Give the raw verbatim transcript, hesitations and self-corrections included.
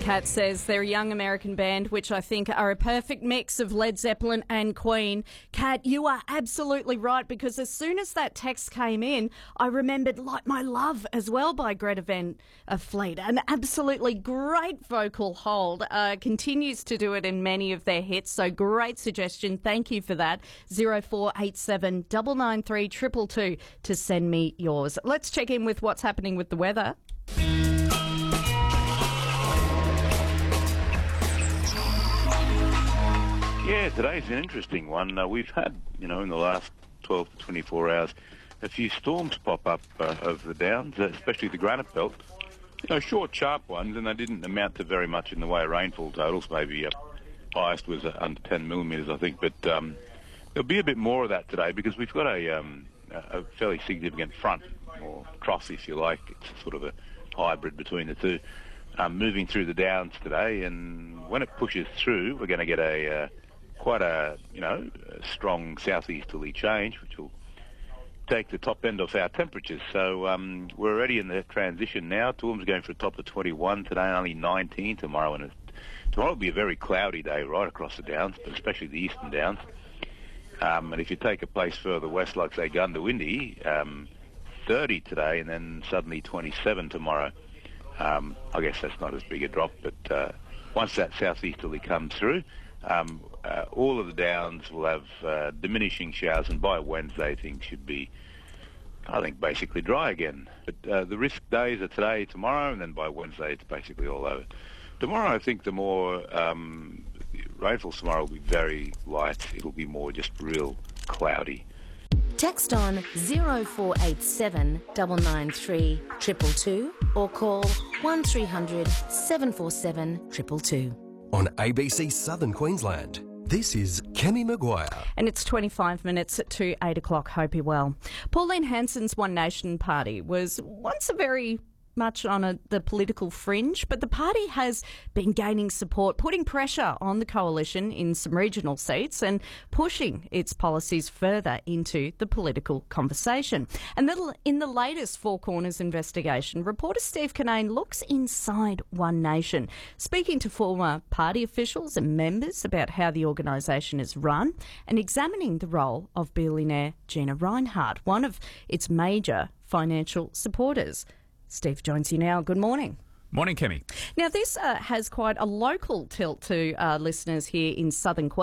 Kat says they're a young American band, which I think are a perfect mix of Led Zeppelin and Queen. Kat, you are absolutely right, because as soon as that text came in, I remembered Like My Love as well by Greta Van Fleet. An absolutely great vocal hold. Uh, continues to do it in many of their hits, so great suggestion. Thank you for that. zero four eight seven nine nine three two two two to send me yours. Let's check in with what's happening with the weather. Yeah, today's an interesting one. Uh, we've had, you know, in the last twelve to twenty-four hours, a few storms pop up uh, over the downs, uh, especially the granite belt. You know, short, sharp ones, and they didn't amount to very much in the way of rainfall totals. Maybe uh, highest was uh, under ten millimetres, I think. But um, there'll be a bit more of that today, because we've got a, um, a fairly significant front, or cross, if you like. It's sort of a hybrid between the two, um, moving through the downs today. And when it pushes through, we're going to get a... Uh, quite a, you know, a strong southeasterly change, which will take the top end of our temperatures. So um, we're already in the transition now. Toowoom's going for a top of twenty-one today, only nineteen tomorrow. And tomorrow will be a very cloudy day right across the downs, but especially the eastern downs. Um, and if you take a place further west, like, say, Goondiwindi, um, thirty today and then suddenly twenty-seven tomorrow. Um, I guess that's not as big a drop, but uh, once that southeasterly comes through, Um, uh, all of the downs will have uh, diminishing showers, and by Wednesday things should be, I think, basically dry again. But uh, the risk days are today, tomorrow, and then by Wednesday it's basically all over. Tomorrow, I think the more um, rainfall tomorrow will be very light. It'll be more just real cloudy. Text on zero four eight seven nine nine three two two two or call one three hundred seven four seven two two two. On A B C Southern Queensland, this is Kemi Maguire. And it's twenty-five minutes to eight o'clock. Hope you're well. Pauline Hanson's One Nation Party was once a very much on a, the political fringe, but the party has been gaining support, putting pressure on the coalition in some regional seats and pushing its policies further into the political conversation. And the, in the latest Four Corners investigation, reporter Steve Kinane looks inside One Nation, speaking to former party officials and members about how the organisation is run and examining the role of billionaire Gina Rinehart, one of its major financial supporters. Steve joins you now. Good morning. Morning, Kemi. Now, this uh, has quite a local tilt to uh, listeners here in southern Queensland.